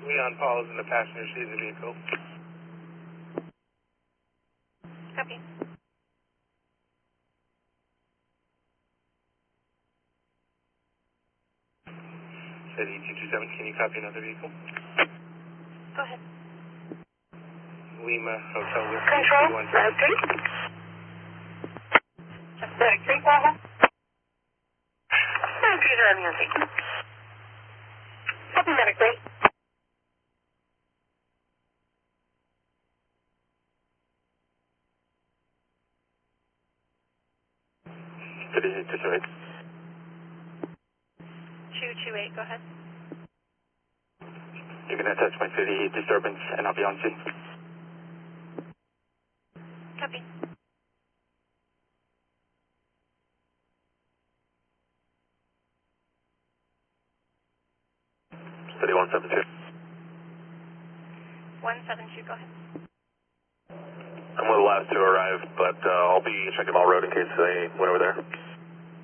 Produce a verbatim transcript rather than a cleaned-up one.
Leon Paul is in the passenger seat of the vehicle. Copy. Said E two two seven, can you copy another vehicle? Go ahead. Lima Hotel Whiskey Control, three one seven. road three. Road three, go ahead. Road three, zero music. Copy medically. City two two eight. two two eight, go ahead. You can attach my city disturbance and I'll be on scene. Copy. City one seven two. one seven two, go ahead. I'm one of the last to arrive, but uh, I'll be checking Mall Road in case they went over there.